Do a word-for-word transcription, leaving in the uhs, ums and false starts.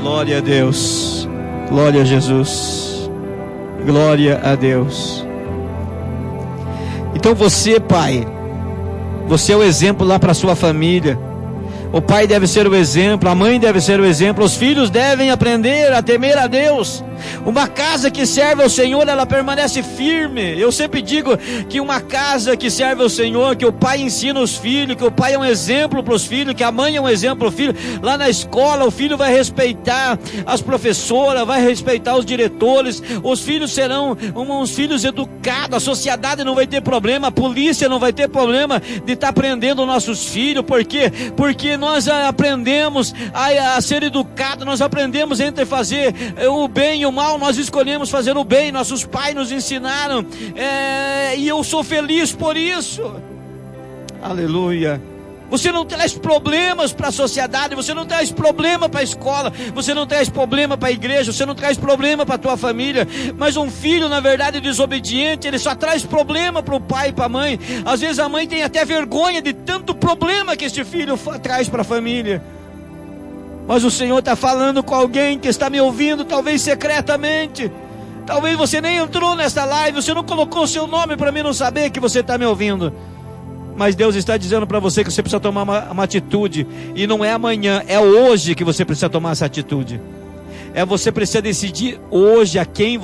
Glória a Deus. Glória a Jesus. Glória a Deus. Então você, pai, você é o exemplo lá para a sua família. O pai deve ser o exemplo, a mãe deve ser o exemplo, os filhos devem aprender a temer a Deus. Uma casa que serve ao Senhor, ela permanece firme. Eu sempre digo que uma casa que serve ao Senhor, que o pai ensina os filhos, que o pai é um exemplo para os filhos, que a mãe é um exemplo para o filho. Lá na escola, o filho vai respeitar as professoras, vai respeitar os diretores. Os filhos serão uns filhos educados. A sociedade não vai ter problema, a polícia não vai ter problema de estar prendendo nossos filhos. Por quê? Porque nós aprendemos a, a ser educados, nós aprendemos entre fazer o bem e o mal, nós escolhemos fazer o bem, nossos pais nos ensinaram, é, e eu sou feliz por isso. Aleluia. Você não traz problemas para a sociedade, você não traz problema para a escola, você não traz problema para a igreja, você não traz problema para a tua família. Mas um filho, na verdade, desobediente, ele só traz problema para o pai e para a mãe. Às vezes a mãe tem até vergonha de tanto problema que este filho traz para a família. Mas o Senhor está falando com alguém que está me ouvindo, talvez secretamente. Talvez você nem entrou nesta live, você não colocou o seu nome para mim não saber que você está me ouvindo. Mas Deus está dizendo para você que você precisa tomar uma, uma atitude. E não é amanhã, é hoje que você precisa tomar essa atitude. É você precisa decidir hoje a quem